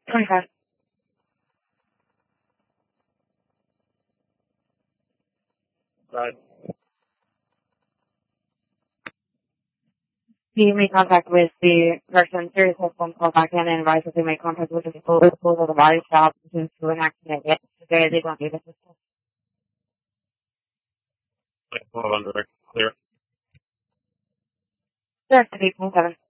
Okay. Right. He made contact with the person, serious phone call back in and advised that they made contact with the people of the body shop due to an accident yesterday. They don't need assistance. Hold on, direct. Clear. Sure, 8.7.